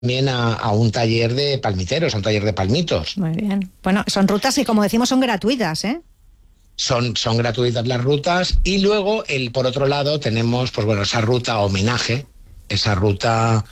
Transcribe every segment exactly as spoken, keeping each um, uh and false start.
también a, a un taller de palmiteros, a un taller de palmitos. Muy bien. Bueno, son rutas que, como decimos, son gratuitas, ¿eh? Son, son gratuitas las rutas y luego, el, por otro lado, tenemos pues bueno, esa ruta homenaje, esa ruta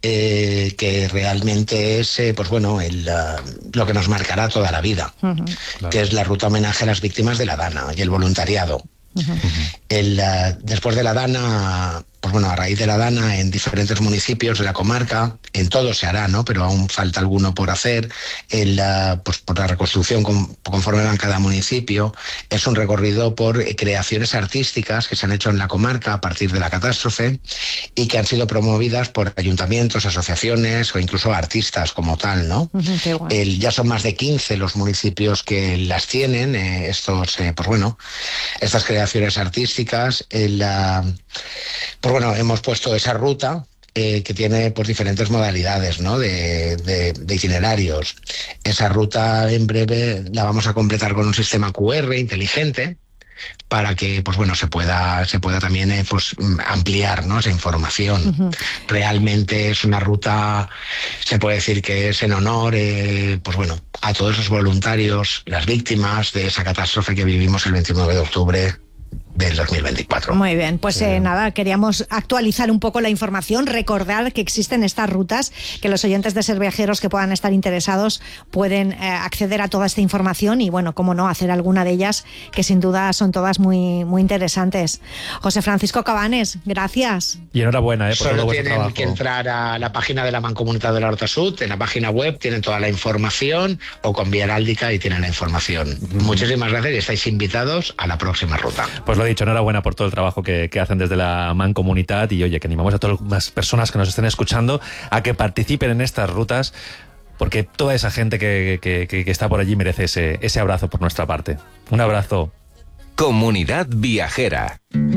eh, que realmente es eh, pues bueno, el, uh, lo que nos marcará toda la vida, uh-huh. Claro. Que es la ruta homenaje a las víctimas de la Dana y el voluntariado. Uh-huh. El, uh, después de la Dana, pues bueno, a raíz de la Dana, en diferentes municipios de la comarca, en todo se hará, ¿no? Pero aún falta alguno por hacer. El, uh, pues por la reconstrucción con, conforme va en cada municipio, es un recorrido por creaciones artísticas que se han hecho en la comarca a partir de la catástrofe y que han sido promovidas por ayuntamientos, asociaciones o incluso artistas como tal, ¿no? Uh-huh, qué guay. El, ya son más de quince los municipios que las tienen, eh, estos, eh, pues bueno, estas creaciones artísticas. El, uh, pues bueno, hemos puesto esa ruta eh, que tiene pues diferentes modalidades, ¿no? de, de, de itinerarios. Esa ruta en breve la vamos a completar con un sistema cu erre inteligente para que pues bueno se pueda se pueda también eh, pues ampliar, ¿no? Esa información. Uh-huh. Realmente es una ruta, se puede decir que es en honor eh, pues bueno a todos esos voluntarios, las víctimas de esa catástrofe que vivimos el veintinueve de octubre del dos mil veinticuatro. Muy bien, pues sí. eh, nada, queríamos actualizar un poco la información, recordar que existen estas rutas, que los oyentes de Ser Viajeros que puedan estar interesados pueden eh, acceder a toda esta información y bueno, cómo no, hacer alguna de ellas, que sin duda son todas muy, muy interesantes. José Francisco Cabanes, gracias. Y enhorabuena, eh, por Solo todo tienen trabajo. que entrar a la página de la Mancomunidad de la Horta Sud, en la página web tienen toda la información, o con Vía Heráldica y tienen la información. Mm. Muchísimas gracias y estáis invitados a la próxima ruta. Pues lo dicho, enhorabuena por todo el trabajo que, que hacen desde la Mancomunitat y oye, que animamos a todas las personas que nos estén escuchando a que participen en estas rutas, porque toda esa gente que, que, que, que está por allí merece ese, ese abrazo por nuestra parte. Un abrazo. Comunidad Viajera.